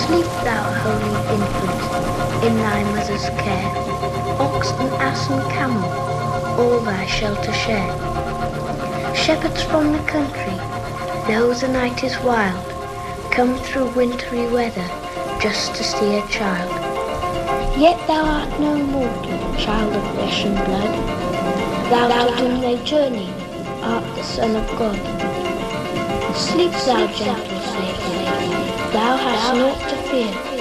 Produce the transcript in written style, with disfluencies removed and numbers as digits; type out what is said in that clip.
Sleep thou, holy infant, in thy mother's care. Ox and ass and camel, all thy shelter share. Shepherds from the country, though the night is wild, come through wintry weather just to see a child. Yet thou art no mortal, child of flesh and blood. Thou to whom they journey art the Son of God. Sleep thou, gentle slave, thou hast naught to fear.